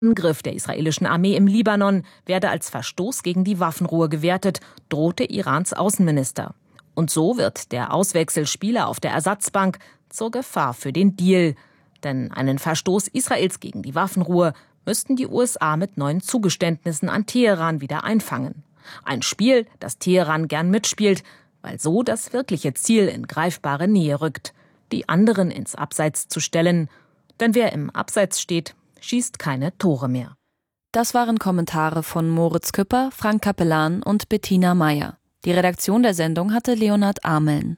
Angriff der israelischen Armee im Libanon werde als Verstoß gegen die Waffenruhe gewertet, drohte Irans Außenminister. Und so wird der Auswechselspieler auf der Ersatzbank zur Gefahr für den Deal. Denn einen Verstoß Israels gegen die Waffenruhe müssten die USA mit neuen Zugeständnissen an Teheran wieder einfangen. Ein Spiel, das Teheran gern mitspielt, weil so das wirkliche Ziel in greifbare Nähe rückt, die anderen ins Abseits zu stellen. Denn wer im Abseits steht, schießt keine Tore mehr. Das waren Kommentare von Moritz Küpper, Frank Capellan und Bettina Meyer. Die Redaktion der Sendung hatte Leonhard Ameln.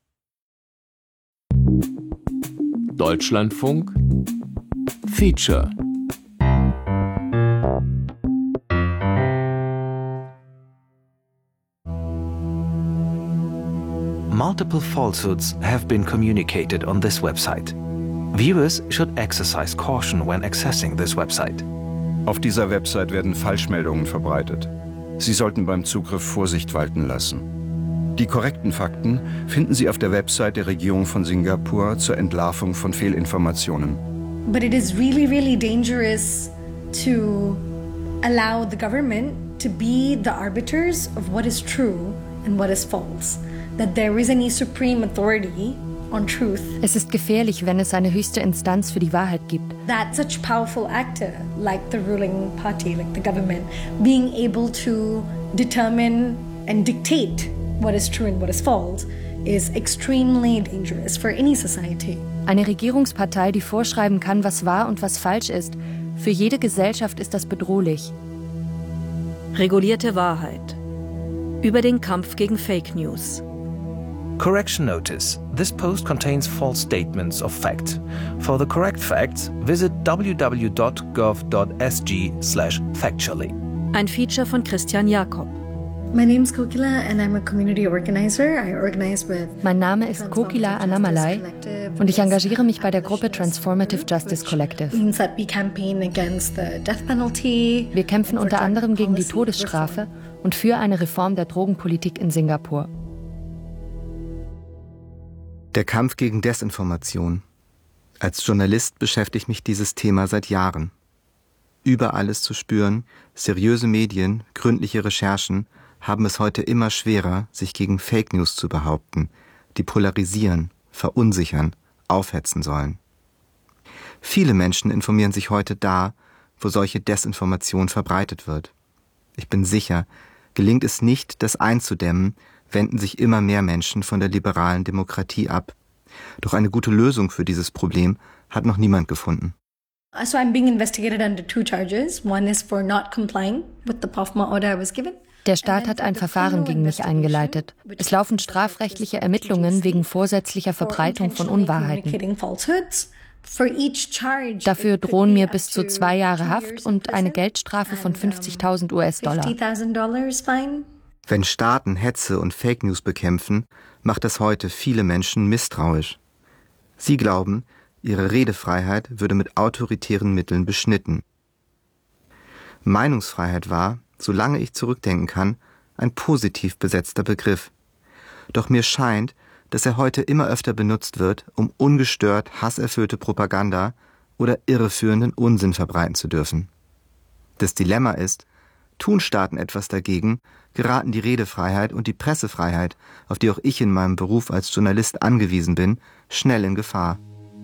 Deutschlandfunk Feature. Multiple falsehoods have been communicated on this website. Viewers should exercise caution when accessing this website. Auf dieser Website werden Falschmeldungen verbreitet. Sie sollten beim Zugriff Vorsicht walten lassen. Die korrekten Fakten finden Sie auf der Website der Regierung von Singapur zur Entlarvung von Fehlinformationen. But it is really, really dangerous to allow the government to be the arbiters of what is true and what is false. That there is any supreme authority on truth. Es ist gefährlich, wenn es eine höchste Instanz für die Wahrheit gibt. That such powerful actor, like the ruling party, like the government, being able to determine and dictate what is true and what is false, is extremely dangerous for any society. Eine Regierungspartei, die vorschreiben kann, was wahr und was falsch ist, für jede Gesellschaft ist das bedrohlich. Regulierte Wahrheit. Über den Kampf gegen Fake News. Correction notice. This post contains false statements of fact. For the correct facts, visit www.gov.sg/factually. Ein Feature von Christian Jakob. My name is Kokila and I'm a community organizer. I organize with Mein Name ist Kokila Annamalai und ich engagiere mich bei der Gruppe Transformative Justice Collective. We campaign against the death penalty. Wir kämpfen unter anderem gegen die Todesstrafe und für eine Reform der Drogenpolitik in Singapur. Der Kampf gegen Desinformation. Als Journalist beschäftigt mich dieses Thema seit Jahren. Überall ist zu spüren, seriöse Medien, gründliche Recherchen haben es heute immer schwerer, sich gegen Fake News zu behaupten, die polarisieren, verunsichern, aufhetzen sollen. Viele Menschen informieren sich heute da, wo solche Desinformation verbreitet wird. Ich bin sicher, gelingt es nicht, das einzudämmen, wenden sich immer mehr Menschen von der liberalen Demokratie ab. Doch eine gute Lösung für dieses Problem hat noch niemand gefunden. So I'm being investigated under 2 charges. One is for not complying with the POFMA order I was given. Der Staat hat ein Verfahren gegen mich eingeleitet. Es laufen strafrechtliche Ermittlungen wegen vorsätzlicher Verbreitung von Unwahrheiten. Dafür drohen mir bis zu 2 Jahre Haft und eine Geldstrafe von $50.000 US-Dollar. Wenn Staaten Hetze und Fake News bekämpfen, macht das heute viele Menschen misstrauisch. Sie glauben, ihre Redefreiheit würde mit autoritären Mitteln beschnitten. Meinungsfreiheit war, solange ich zurückdenken kann, ein positiv besetzter Begriff. Doch mir scheint, dass er heute immer öfter benutzt wird, um ungestört hasserfüllte Propaganda oder irreführenden Unsinn verbreiten zu dürfen. Das Dilemma ist, tun Staaten etwas dagegen, geraten die Redefreiheit und die Pressefreiheit, auf die auch ich in meinem Beruf als Journalist angewiesen bin, schnell in Gefahr.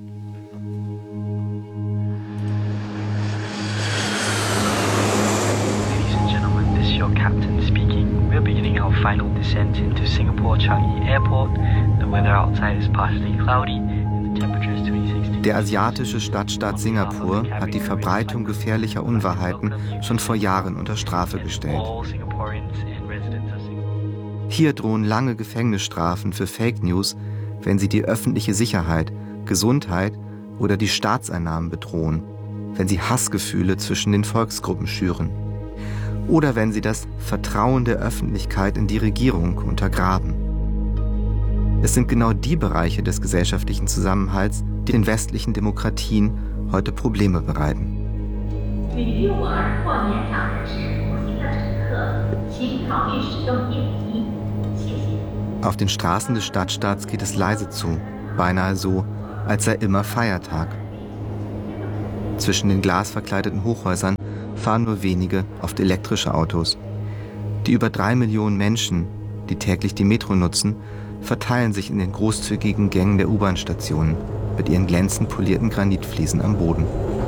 Ladies and gentlemen, this is your captain speaking. We're beginning our final descent into Singapore Changi Airport. The weather outside is partially cloudy. Der asiatische Stadtstaat Singapur hat die Verbreitung gefährlicher Unwahrheiten schon vor Jahren unter Strafe gestellt. Hier drohen lange Gefängnisstrafen für Fake News, wenn sie die öffentliche Sicherheit, Gesundheit oder die Staatseinnahmen bedrohen, wenn sie Hassgefühle zwischen den Volksgruppen schüren oder wenn sie das Vertrauen der Öffentlichkeit in die Regierung untergraben. Es sind genau die Bereiche des gesellschaftlichen Zusammenhalts, die den westlichen Demokratien heute Probleme bereiten. Auf den Straßen des Stadtstaats geht es leise zu, beinahe so, als sei immer Feiertag. Zwischen den glasverkleideten Hochhäusern fahren nur wenige oft elektrische Autos. Die über 3 Millionen Menschen, die täglich die Metro nutzen, verteilen sich in den großzügigen Gängen der U-Bahn-Stationen mit ihren glänzend polierten Granitfliesen am Boden.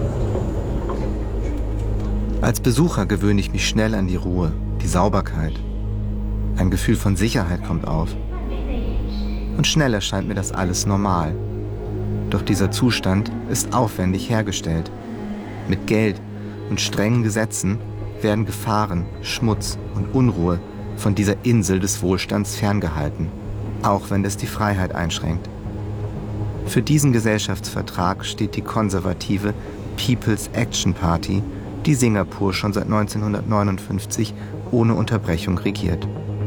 Als Besucher gewöhne ich mich schnell an die Ruhe, die Sauberkeit. Ein Gefühl von Sicherheit kommt auf. Und schnell erscheint mir das alles normal. Doch dieser Zustand ist aufwendig hergestellt. Mit Geld und strengen Gesetzen werden Gefahren, Schmutz und Unruhe von dieser Insel des Wohlstands ferngehalten, auch wenn es die Freiheit einschränkt. Für diesen Gesellschaftsvertrag steht die konservative People's Action Party, die Singapur schon seit 1959 ohne Unterbrechung regiert.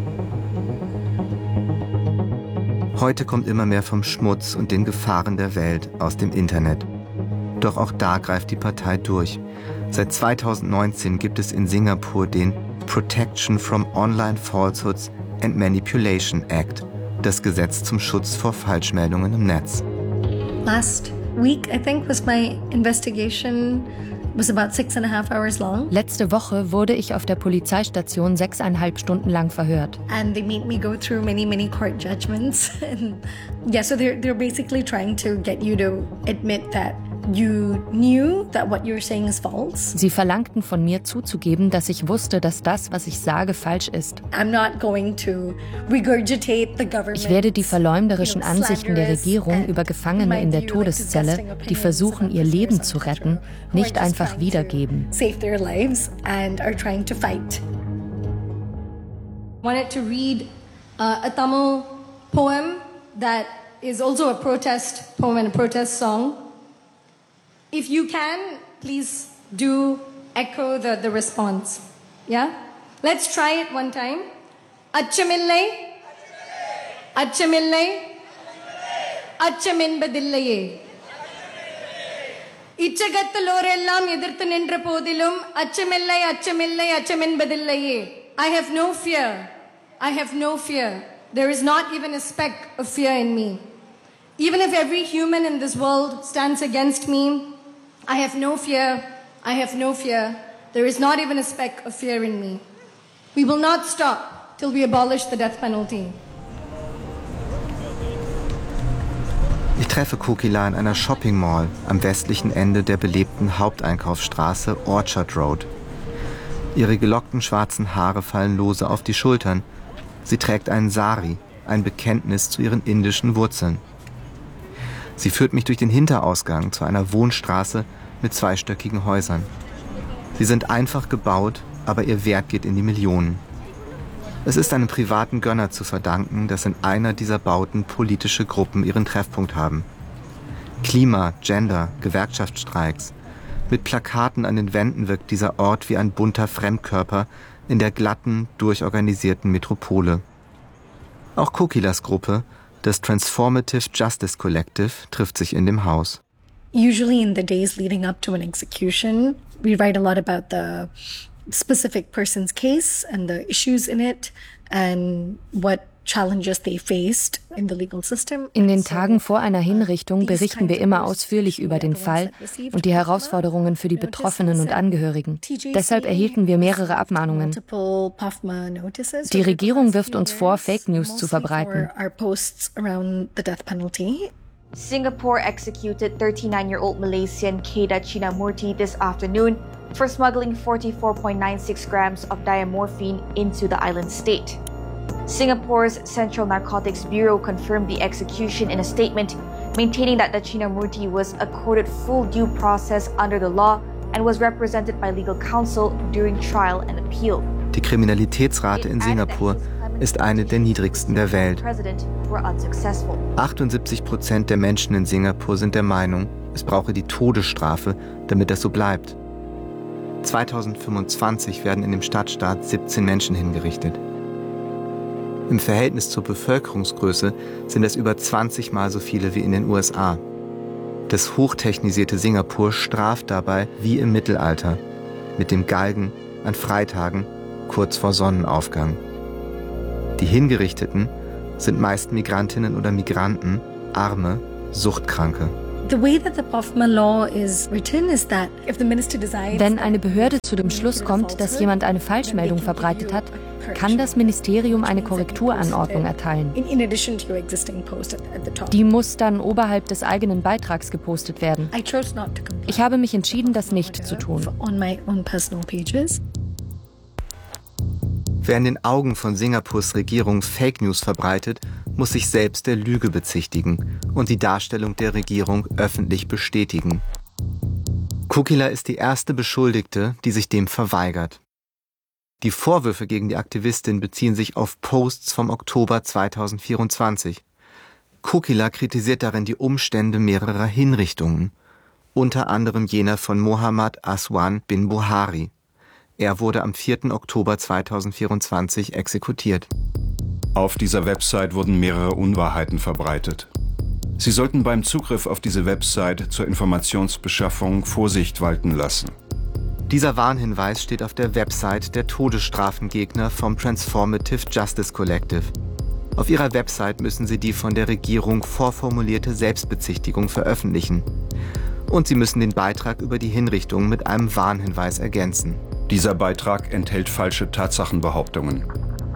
Heute kommt immer mehr vom Schmutz und den Gefahren der Welt aus dem Internet. Doch auch da greift die Partei durch. Seit 2019 gibt es in Singapur den Protection from Online Falsehoods and Manipulation Act, das Gesetz zum Schutz vor Falschmeldungen im Netz. Last week, I think, was my investigation was about 6.5 hours long. Letzte Woche wurde ich auf der Polizeistation 6,5 Stunden lang verhört. And they made me go through many court judgments. And yeah, so they're basically trying to get you to admit that you knew that what you're saying is false. Sie verlangten von mir zuzugeben, dass ich wusste, dass das, was ich sage, falsch ist. I'm not going to regurgitate the government. Ich werde die verleumderischen Ansichten der Regierung über Gefangene in der Todeszelle, die versuchen, ihr Leben zu retten, nicht einfach wiedergeben. Save their lives and are trying to fight. I wanted to read a Tamil poem that is also a protest poem and a protest song. If you can, please do echo the response. Yeah? Let's try it one time. Achamillai. Achamillai. Achaminbadillaye. இச்சகத்தலோரெல்லாம் எதிர்த்து நின்ற போதிலும் அச்சமில்லை அச்சமில்லை அச்சமென்பதில்லையே. I have no fear. I have no fear. There is not even a speck of fear in me. Even if every human in this world stands against me, I have no fear. I have no fear. There is not even a speck of fear in me. We will not stop till we abolish the death penalty. Ich treffe Kokila in einer Shopping Mall am westlichen Ende der belebten Haupteinkaufsstraße Orchard Road. Ihre gelockten schwarzen Haare fallen lose auf die Schultern. Sie trägt einen Sari, ein Bekenntnis zu ihren indischen Wurzeln. Sie führt mich durch den Hinterausgang zu einer Wohnstraße mit 2stöckigen Häusern. Sie sind einfach gebaut, aber ihr Wert geht in die Millionen. Es ist einem privaten Gönner zu verdanken, dass in einer dieser Bauten politische Gruppen ihren Treffpunkt haben. Klima, Gender, Gewerkschaftsstreiks. Mit Plakaten an den Wänden wirkt dieser Ort wie ein bunter Fremdkörper in der glatten, durchorganisierten Metropole. Auch Kokilas Gruppe, das Transformative Justice Collective, trifft sich in dem Haus. Usually in the days leading up to an execution, we write a lot about the specific person's case and the issues in it and what challenges they faced in the legal system. In den Tagen vor einer Hinrichtung berichten wir immer ausführlich über den Fall und die Herausforderungen für die Betroffenen und Angehörigen. Deshalb erhielten wir mehrere Abmahnungen. Die Regierung wirft uns vor, Fake News zu verbreiten. Singapore executed 39-year-old Malaysian Kedah Chinamurti this afternoon for smuggling 44.96 grams of diamorphine into the island state. Singapore's Central Narcotics Bureau confirmed the execution in a statement, maintaining that the Chinamurti was accorded full due process under the law and was represented by legal counsel during trial and appeal. Die Kriminalitätsrate in Singapur ist eine der niedrigsten der Welt. 78% der Menschen in Singapur sind der Meinung, es brauche die Todesstrafe, damit das so bleibt. 2025 werden in dem Stadtstaat 17 Menschen hingerichtet. Im Verhältnis zur Bevölkerungsgröße sind es über 20 Mal so viele wie in den USA. Das hochtechnisierte Singapur straft dabei wie im Mittelalter, mit dem Galgen an Freitagen kurz vor Sonnenaufgang. Die Hingerichteten sind meist Migrantinnen oder Migranten, Arme, Suchtkranke. Wenn eine Behörde zu dem Schluss kommt, dass jemand eine Falschmeldung verbreitet hat, kann das Ministerium eine Korrekturanordnung erteilen. Die muss dann oberhalb des eigenen Beitrags gepostet werden. Ich habe mich entschieden, das nicht zu tun. Wer in den Augen von Singapurs Regierung Fake News verbreitet, muss sich selbst der Lüge bezichtigen und die Darstellung der Regierung öffentlich bestätigen. Kukila ist die erste Beschuldigte, die sich dem verweigert. Die Vorwürfe gegen die Aktivistin beziehen sich auf Posts vom Oktober 2024. Kukila kritisiert darin die Umstände mehrerer Hinrichtungen, unter anderem jener von Mohammad Aswan bin Buhari. Er wurde am 4. Oktober 2024 exekutiert. Auf dieser Website wurden mehrere Unwahrheiten verbreitet. Sie sollten beim Zugriff auf diese Website zur Informationsbeschaffung Vorsicht walten lassen. Dieser Warnhinweis steht auf der Website der Todesstrafengegner vom Transformative Justice Collective. Auf ihrer Website müssen sie die von der Regierung vorformulierte Selbstbezichtigung veröffentlichen. Und sie müssen den Beitrag über die Hinrichtung mit einem Warnhinweis ergänzen. Dieser Beitrag enthält falsche Tatsachenbehauptungen.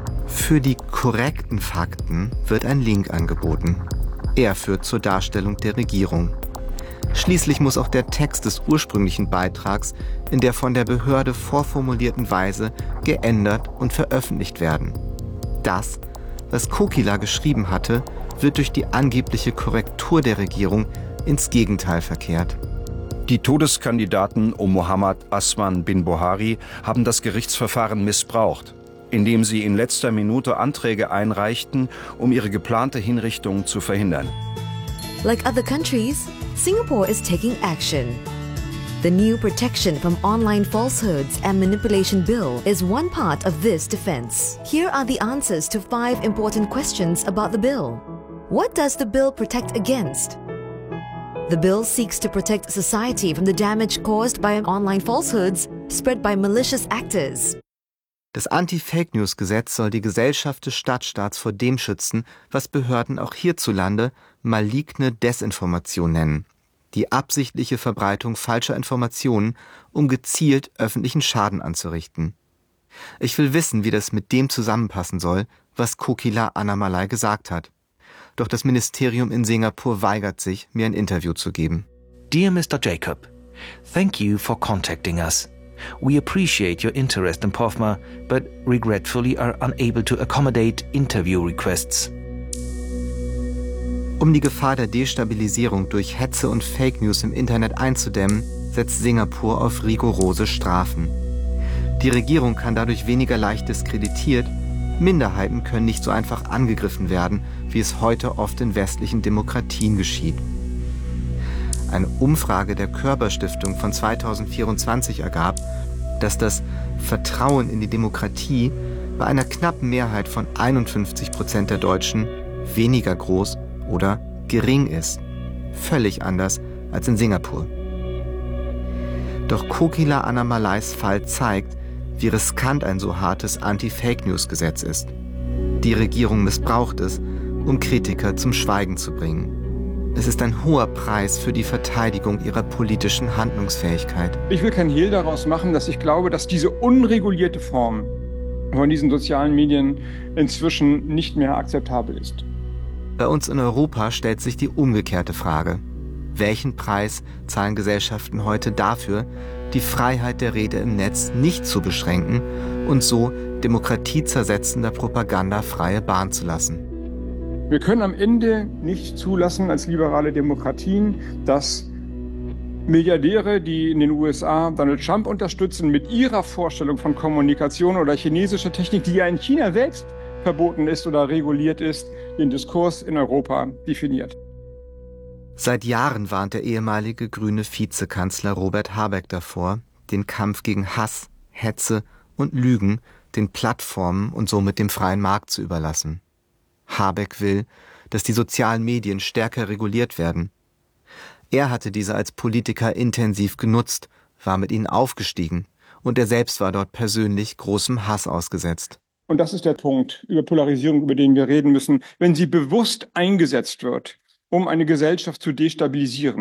Für die korrekten Fakten wird ein Link angeboten. Er führt zur Darstellung der Regierung. Schließlich muss auch der Text des ursprünglichen Beitrags in der von der Behörde vorformulierten Weise geändert und veröffentlicht werden. Das, was Kukila geschrieben hatte, wird durch die angebliche Korrektur der Regierung ins Gegenteil verkehrt. Die Todeskandidaten um Mohammad Aswan bin Buhari haben das Gerichtsverfahren missbraucht, indem sie in letzter Minute Anträge einreichten, um ihre geplante Hinrichtung zu verhindern. Like other countries, Singapore is taking action. The new Protection from Online Falsehoods and Manipulation Bill is one part of this defense. Here are the answers to 5 important questions about the bill. What does the bill protect against? The bill seeks to protect society from the damage caused by online falsehoods spread by malicious actors. Das Anti-Fake-News-Gesetz soll die Gesellschaft des Stadtstaats vor dem schützen, was Behörden auch hierzulande maligne Desinformation nennen. Die absichtliche Verbreitung falscher Informationen, um gezielt öffentlichen Schaden anzurichten. Ich will wissen, wie das mit dem zusammenpassen soll, was Kukila Annamalai gesagt hat. Doch das Ministerium in Singapur weigert sich, mir ein Interview zu geben. Dear Mr. Jacob, thank you for contacting us. We appreciate your interest in POFMA, but regretfully are unable to accommodate interview requests. Um die Gefahr der Destabilisierung durch Hetze und Fake News im Internet einzudämmen, setzt Singapur auf rigorose Strafen. Die Regierung kann dadurch weniger leicht diskreditiert, Minderheiten können nicht so einfach angegriffen werden, wie es heute oft in westlichen Demokratien geschieht. Eine Umfrage der Körber-Stiftung von 2024 ergab, dass das Vertrauen in die Demokratie bei einer knappen Mehrheit von 51% der Deutschen weniger groß oder gering ist. Völlig anders als in Singapur. Doch Kukila Annamalais Fall zeigt, wie riskant ein so hartes Anti-Fake-News-Gesetz ist. Die Regierung missbraucht es, um Kritiker zum Schweigen zu bringen. Es ist ein hoher Preis für die Verteidigung ihrer politischen Handlungsfähigkeit. Ich will kein Hehl daraus machen, dass ich glaube, dass diese unregulierte Form von diesen sozialen Medien inzwischen nicht mehr akzeptabel ist. Bei uns in Europa stellt sich die umgekehrte Frage. Welchen Preis zahlen Gesellschaften heute dafür, die Freiheit der Rede im Netz nicht zu beschränken und so demokratiezersetzender Propaganda freie Bahn zu lassen? Wir können am Ende nicht zulassen als liberale Demokratien, dass Milliardäre, die in den USA Donald Trump unterstützen, mit ihrer Vorstellung von Kommunikation oder chinesischer Technik, die ja in China selbst verboten ist oder reguliert ist, den Diskurs in Europa definiert. Seit Jahren warnt der ehemalige grüne Vizekanzler Robert Habeck davor, den Kampf gegen Hass, Hetze und Lügen den Plattformen und somit dem freien Markt zu überlassen. Habeck will, dass die sozialen Medien stärker reguliert werden. Er hatte diese als Politiker intensiv genutzt, war mit ihnen aufgestiegen und er selbst war dort persönlich großem Hass ausgesetzt. Und das ist der Punkt über Polarisierung, über den wir reden müssen. Wenn sie bewusst eingesetzt wird, um eine Gesellschaft zu destabilisieren,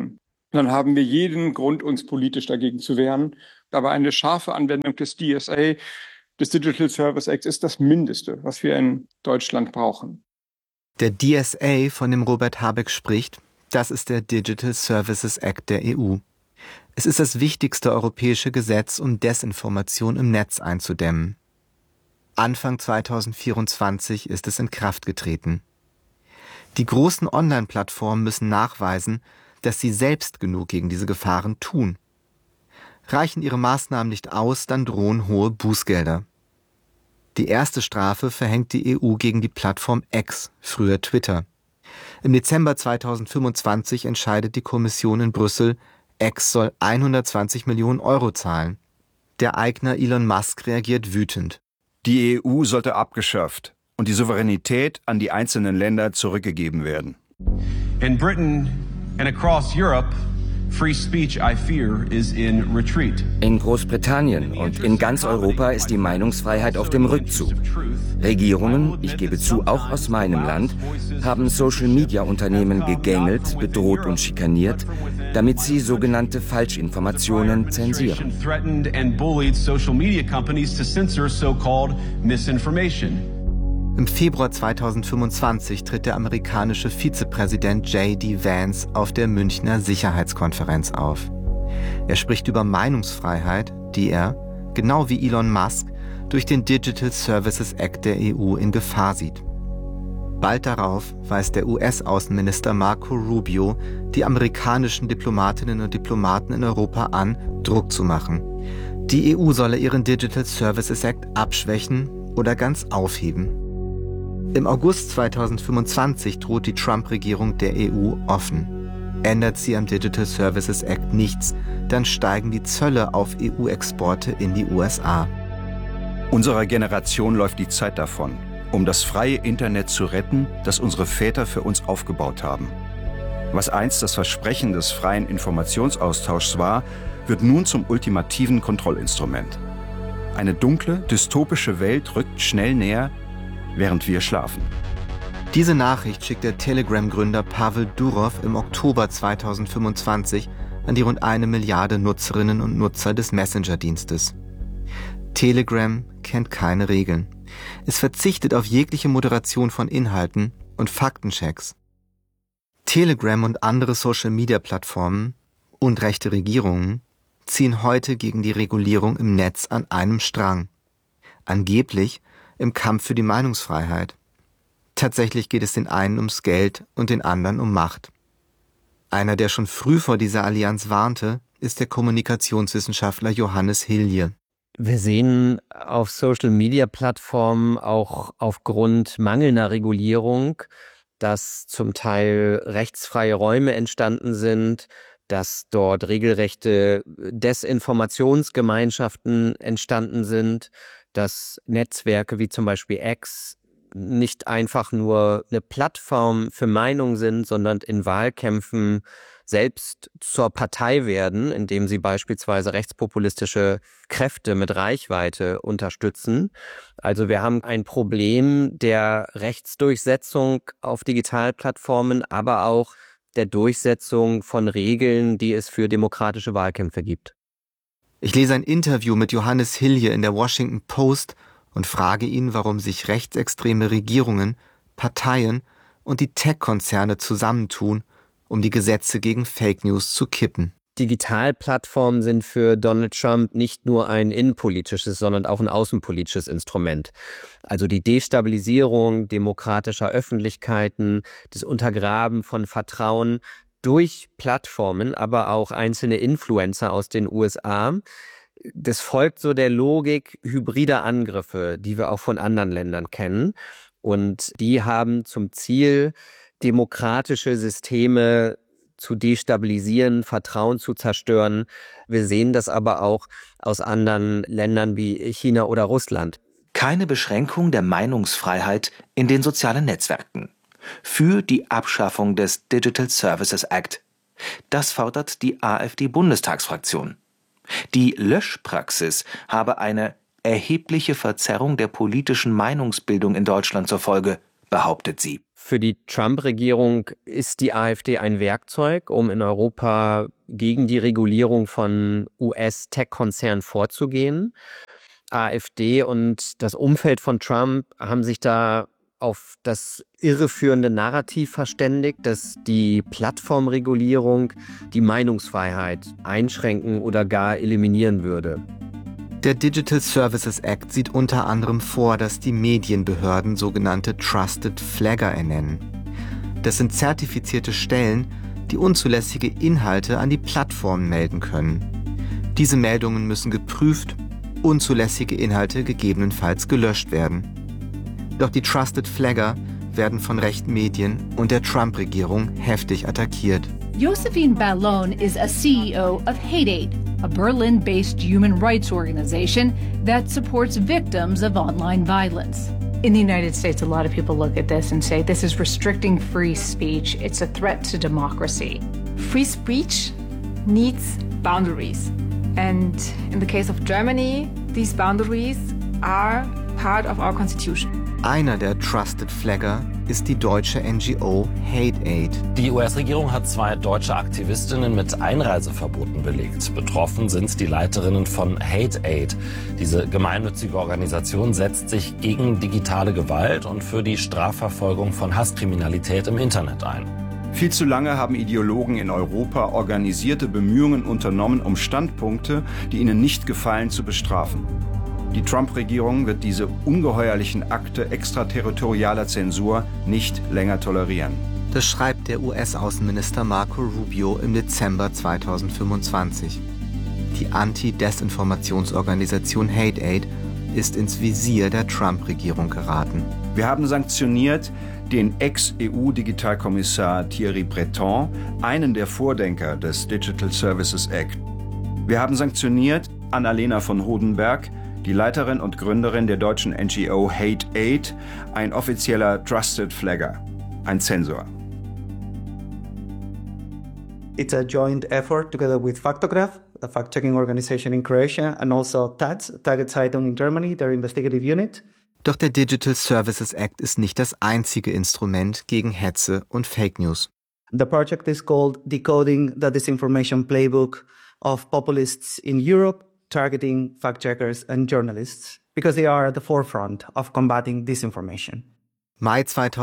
dann haben wir jeden Grund, uns politisch dagegen zu wehren. Aber eine scharfe Anwendung des DSA, des Digital Service Act, ist das Mindeste, was wir in Deutschland brauchen. Der DSA, von dem Robert Habeck spricht, das ist der Digital Services Act der EU. Es ist das wichtigste europäische Gesetz, um Desinformation im Netz einzudämmen. Anfang 2024 ist es in Kraft getreten. Die großen Online-Plattformen müssen nachweisen, dass sie selbst genug gegen diese Gefahren tun. Reichen ihre Maßnahmen nicht aus, dann drohen hohe Bußgelder. Die erste Strafe verhängt die EU gegen die Plattform X, früher Twitter. Im Dezember 2025 entscheidet die Kommission in Brüssel, X soll 120 Millionen Euro zahlen. Der Eigner Elon Musk reagiert wütend. Die EU sollte abgeschafft und die Souveränität an die einzelnen Länder zurückgegeben werden. In Britain and across Europe, free speech, I fear, is in retreat. In Großbritannien und in ganz Europa ist die Meinungsfreiheit auf dem Rückzug. Regierungen, ich gebe zu, auch aus meinem Land, haben Social-Media-Unternehmen gegängelt, bedroht und schikaniert, damit sie sogenannte Falschinformationen zensieren. Im Februar 2025 tritt der amerikanische Vizepräsident J.D. Vance auf der Münchner Sicherheitskonferenz auf. Er spricht über Meinungsfreiheit, die er, genau wie Elon Musk, durch den Digital Services Act der EU in Gefahr sieht. Bald darauf weist der US-Außenminister Marco Rubio die amerikanischen Diplomatinnen und Diplomaten in Europa an, Druck zu machen. Die EU solle ihren Digital Services Act abschwächen oder ganz aufheben. Im August 2025 droht die Trump-Regierung der EU offen. Ändert sie am Digital Services Act nichts, dann steigen die Zölle auf EU-Exporte in die USA. Unserer Generation läuft die Zeit davon, um das freie Internet zu retten, das unsere Väter für uns aufgebaut haben. Was einst das Versprechen des freien Informationsaustauschs war, wird nun zum ultimativen Kontrollinstrument. Eine dunkle, dystopische Welt rückt schnell näher, während wir schlafen. Diese Nachricht schickt der Telegram-Gründer Pavel Durov im Oktober 2025 an die rund 1 Milliarde Nutzerinnen und Nutzer des Messenger-Dienstes. Telegram kennt keine Regeln. Es verzichtet auf jegliche Moderation von Inhalten und Faktenchecks. Telegram und andere Social-Media-Plattformen und rechte Regierungen ziehen heute gegen die Regulierung im Netz an einem Strang. Angeblich im Kampf für die Meinungsfreiheit. Tatsächlich geht es den einen ums Geld und den anderen um Macht. Einer, der schon früh vor dieser Allianz warnte, ist der Kommunikationswissenschaftler Johannes Hilje. Wir sehen auf Social-Media-Plattformen auch aufgrund mangelnder Regulierung, dass zum Teil rechtsfreie Räume entstanden sind, dass dort regelrechte Desinformationsgemeinschaften entstanden sind, dass Netzwerke wie zum Beispiel X nicht einfach nur eine Plattform für Meinung sind, sondern in Wahlkämpfen selbst zur Partei werden, indem sie beispielsweise rechtspopulistische Kräfte mit Reichweite unterstützen. Also wir haben ein Problem der Rechtsdurchsetzung auf Digitalplattformen, aber auch der Durchsetzung von Regeln, die es für demokratische Wahlkämpfe gibt. Ich lese ein Interview mit Johannes Hilje in der Washington Post und frage ihn, warum sich rechtsextreme Regierungen, Parteien und die Tech-Konzerne zusammentun, um die Gesetze gegen Fake News zu kippen. Digitalplattformen sind für Donald Trump nicht nur ein innenpolitisches, sondern auch ein außenpolitisches Instrument. Also die Destabilisierung demokratischer Öffentlichkeiten, das Untergraben von Vertrauen durch Plattformen, aber auch einzelne Influencer aus den USA. Das folgt so der Logik hybrider Angriffe, die wir auch von anderen Ländern kennen. Und die haben zum Ziel, demokratische Systeme zu destabilisieren, Vertrauen zu zerstören. Wir sehen das aber auch aus anderen Ländern wie China oder Russland. Keine Beschränkung der Meinungsfreiheit in den sozialen Netzwerken. Für die Abschaffung des Digital Services Act. Das fordert die AfD-Bundestagsfraktion. Die Löschpraxis habe eine erhebliche Verzerrung der politischen Meinungsbildung in Deutschland zur Folge, behauptet sie. Für die Trump-Regierung ist die AfD ein Werkzeug, um in Europa gegen die Regulierung von US-Tech-Konzernen vorzugehen. AfD und das Umfeld von Trump haben sich da auf das irreführende Narrativ verständigt, dass die Plattformregulierung die Meinungsfreiheit einschränken oder gar eliminieren würde. Der Digital Services Act sieht unter anderem vor, dass die Medienbehörden sogenannte Trusted Flagger ernennen. Das sind zertifizierte Stellen, die unzulässige Inhalte an die Plattformen melden können. Diese Meldungen müssen geprüft, unzulässige Inhalte gegebenenfalls gelöscht werden. Doch die Trusted Flagger werden von rechten Medien und der Trump-Regierung heftig attackiert. Josephine Ballon is a CEO of HateAid, a Berlin-based human rights organization that supports victims of online violence. In the United States, a lot of people look at this and say this is restricting free speech. It's a threat to democracy. Free speech needs boundaries. And in the case of Germany, these boundaries are part of our constitution. Einer der Trusted Flagger ist die deutsche NGO HateAid. Die US-Regierung hat 2 deutsche Aktivistinnen mit Einreiseverboten belegt. Betroffen sind die Leiterinnen von HateAid. Diese gemeinnützige Organisation setzt sich gegen digitale Gewalt und für die Strafverfolgung von Hasskriminalität im Internet ein. Viel zu lange haben Ideologen in Europa organisierte Bemühungen unternommen, um Standpunkte, die ihnen nicht gefallen, zu bestrafen. Die Trump-Regierung wird diese ungeheuerlichen Akte extraterritorialer Zensur nicht länger tolerieren. Das schreibt der US-Außenminister Marco Rubio im Dezember 2025. Die Anti-Desinformationsorganisation HateAid ist ins Visier der Trump-Regierung geraten. Wir haben sanktioniert den Ex-EU-Digitalkommissar Thierry Breton, einen der Vordenker des Digital Services Act. Wir haben sanktioniert Annalena von Hodenberg, die Leiterin und Gründerin der deutschen NGO HateAid, ein offizieller Trusted Flagger, ein Zensor. It's a joint effort together with Faktograph, a fact-checking organization in Croatia, and also TAZ, Tageszeitung in Germany, their investigative unit. Doch der Digital Services Act ist nicht das einzige Instrument gegen Hetze und Fake News. The project is called Decoding the Disinformation Playbook of Populists in Europe, targeting fact-checkers and journalists, because they are at the forefront of combating disinformation. Mai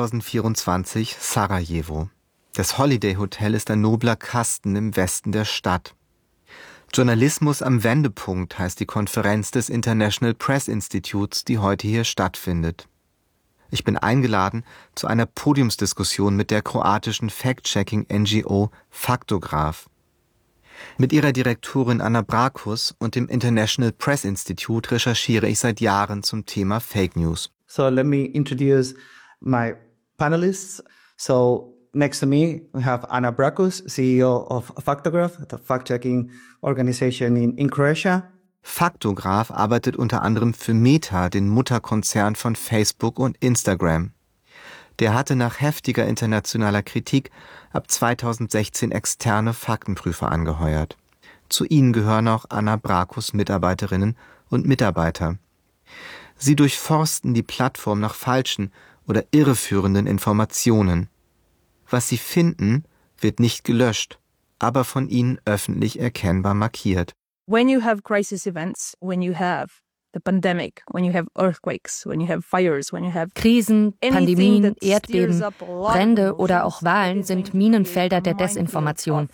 2024, Sarajevo. Das Holiday Hotel ist ein nobler Kasten im Westen der Stadt. Journalismus am Wendepunkt heißt die Konferenz des International Press Institutes, die heute hier stattfindet. Ich bin eingeladen zu einer Podiumsdiskussion mit der kroatischen Fact-Checking-NGO Faktograph. Mit ihrer Direktorin Ana Brakus und dem International Press Institute recherchiere ich seit Jahren zum Thema Fake News. So let me introduce my panelists. So next to me, we have Ana Brakus, CEO of Faktograph, the fact-checking organization in Croatia. Faktograph arbeitet unter anderem für Meta, den Mutterkonzern von Facebook und Instagram. Der hatte nach heftiger internationaler Kritik ab 2016 externe Faktenprüfer angeheuert. Zu ihnen gehören auch Ana Brakus Mitarbeiterinnen und Mitarbeiter. Sie durchforsten die Plattform nach falschen oder irreführenden Informationen. Was sie finden, wird nicht gelöscht, aber von ihnen öffentlich erkennbar markiert. When you have crisis events, when you have the pandemic, when you have earthquakes, when you have fires, when you have Krisen, Pandemien, Erdbeben, Brände oder auch Wahlen sind Minenfelder der Desinformation.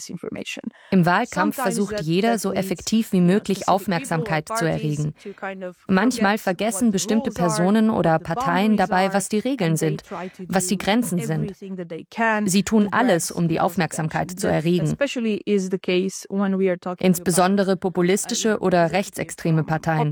Im Wahlkampf versucht jeder, so effektiv wie möglich Aufmerksamkeit zu erregen. Manchmal vergessen bestimmte Personen oder Parteien dabei, was die Regeln sind, was die Grenzen sind. Sie tun alles, um die Aufmerksamkeit zu erregen. Insbesondere populistische oder rechtsextreme Parteien.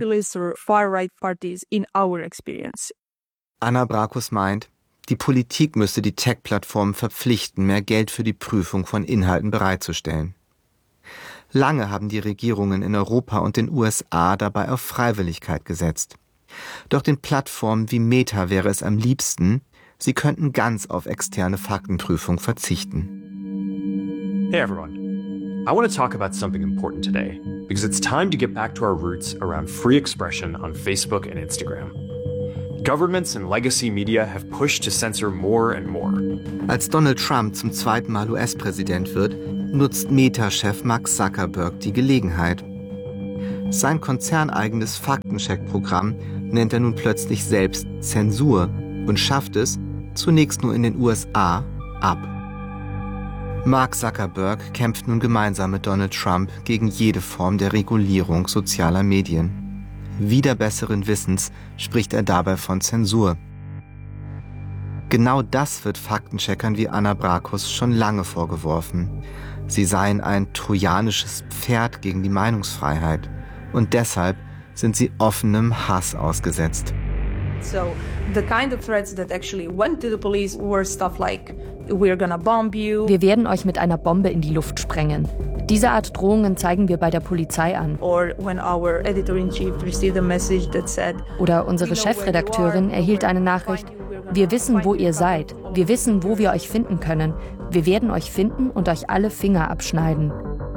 Ana Brakus meint, die Politik müsste die Tech-Plattformen verpflichten, mehr Geld für die Prüfung von Inhalten bereitzustellen. Lange haben die Regierungen in Europa und den USA dabei auf Freiwilligkeit gesetzt. Doch den Plattformen wie Meta wäre es am liebsten, sie könnten ganz auf externe Faktenprüfung verzichten. Hey everyone. I want to talk about something important today, because it's time to get back to our roots around free expression on Facebook and Instagram. Governments and legacy media have pushed to censor more and more. Als Donald Trump zum zweiten Mal US-Präsident wird, nutzt Meta-Chef Mark Zuckerberg die Gelegenheit. Sein konzerneigenes Faktencheck-Programm nennt er nun plötzlich selbst Zensur und schafft es, zunächst nur in den USA, ab. Mark Zuckerberg kämpft nun gemeinsam mit Donald Trump gegen jede Form der Regulierung sozialer Medien. Wider besseren Wissens spricht er dabei von Zensur. Genau das wird Faktencheckern wie Anna Brakos schon lange vorgeworfen. Sie seien ein trojanisches Pferd gegen die Meinungsfreiheit. Und deshalb sind sie offenem Hass ausgesetzt. So the kind of threats that actually went to the police were stuff like we're gonna bomb you. Wir werden euch mit einer Bombe in die Luft sprengen. Diese Art Drohungen zeigen wir bei der Polizei an. Or when our editor-in-chief received a message that said, oder unsere Chefredakteurin erhielt eine Nachricht: Wir wissen, wo ihr seid. Wir wissen, wo wir euch finden können. Wir werden euch finden und euch alle Finger abschneiden.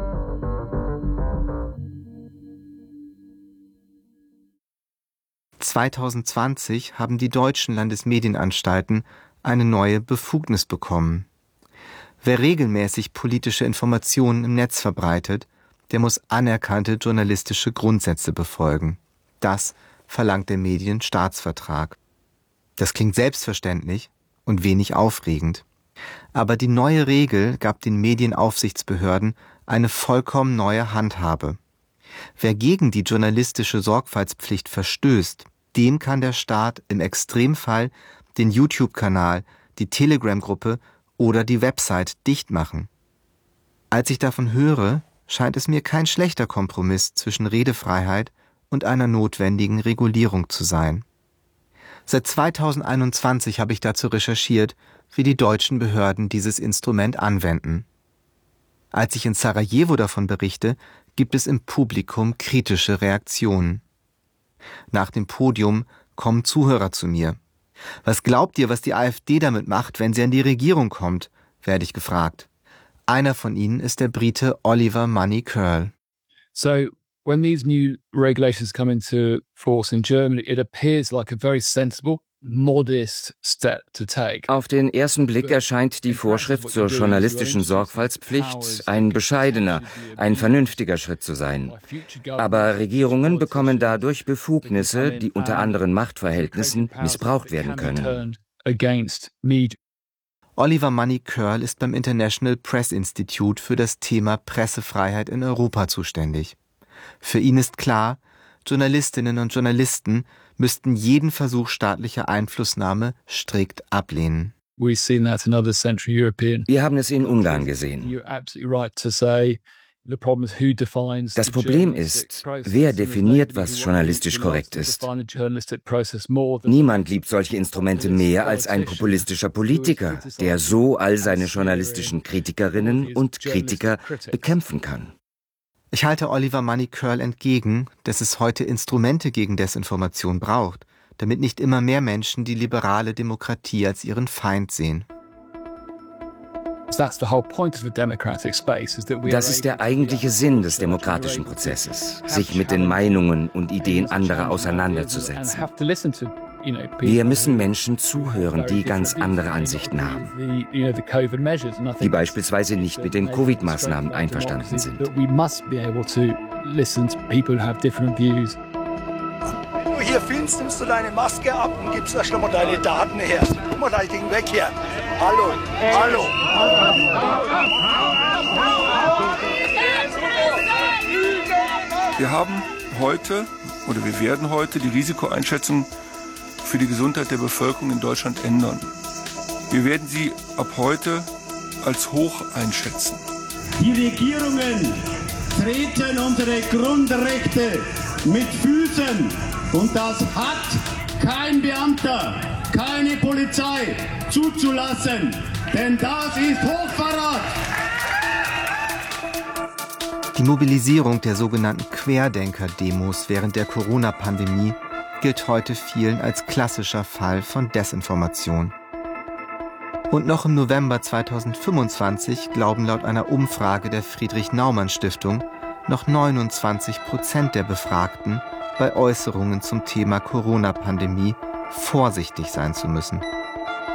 (2020) haben die deutschen Landesmedienanstalten eine neue Befugnis bekommen. Wer regelmäßig politische Informationen im Netz verbreitet, der muss anerkannte journalistische Grundsätze befolgen. Das verlangt der Medienstaatsvertrag. Das klingt selbstverständlich und wenig aufregend. Aber die neue Regel gab den Medienaufsichtsbehörden eine vollkommen neue Handhabe. Wer gegen die journalistische Sorgfaltspflicht verstößt, dem kann der Staat im Extremfall den YouTube-Kanal, die Telegram-Gruppe oder die Website dicht machen. Als ich davon höre, scheint es mir kein schlechter Kompromiss zwischen Redefreiheit und einer notwendigen Regulierung zu sein. Seit 2021 habe ich dazu recherchiert, wie die deutschen Behörden dieses Instrument anwenden. Als ich in Sarajevo davon berichte, gibt es im Publikum kritische Reaktionen. Nach dem Podium kommen Zuhörer zu mir. Was glaubt ihr, was die AfD damit macht, wenn sie an die Regierung kommt, werde ich gefragt. Einer von ihnen ist der Brite Oliver Money Curl. So, when these new regulations come into force in Germany, it appears like a very sensible, modest step to take. Auf den ersten Blick erscheint die Vorschrift zur journalistischen Sorgfaltspflicht ein bescheidener, ein vernünftiger Schritt zu sein. Aber Regierungen bekommen dadurch Befugnisse, die unter anderen Machtverhältnissen missbraucht werden können. Oliver Money Curl ist beim International Press Institute für das Thema Pressefreiheit in Europa zuständig. Für ihn ist klar, Journalistinnen und Journalisten müssten jeden Versuch staatlicher Einflussnahme strikt ablehnen. Wir haben es in Ungarn gesehen. Das Problem ist, wer definiert, was journalistisch korrekt ist. Niemand liebt solche Instrumente mehr als ein populistischer Politiker, der so all seine journalistischen Kritikerinnen und Kritiker bekämpfen kann. Ich halte Oliver Money Curl entgegen, dass es heute Instrumente gegen Desinformation braucht, damit nicht immer mehr Menschen die liberale Demokratie als ihren Feind sehen. Das ist der eigentliche Sinn des demokratischen Prozesses, sich mit den Meinungen und Ideen anderer auseinanderzusetzen. Wir müssen Menschen zuhören, die ganz andere Ansichten haben, die beispielsweise nicht mit den Covid-Maßnahmen einverstanden sind. Wenn du hier filmst, nimmst du deine Maske ab und gibst da schon mal deine Daten her. Guck mal dein Ding weg hier. Hallo, hallo. Wir haben heute oder wir werden heute die Risikoeinschätzung für die Gesundheit der Bevölkerung in Deutschland ändern. Wir werden sie ab heute als hoch einschätzen. Die Regierungen treten unsere Grundrechte mit Füßen und das hat kein Beamter, keine Polizei zuzulassen, denn das ist Hochverrat. Die Mobilisierung der sogenannten Querdenker-Demos während der Corona-Pandemie gilt heute vielen als klassischer Fall von Desinformation. Und noch im November 2025 glauben laut einer Umfrage der Friedrich-Naumann-Stiftung noch 29% der Befragten bei Äußerungen zum Thema Corona-Pandemie vorsichtig sein zu müssen.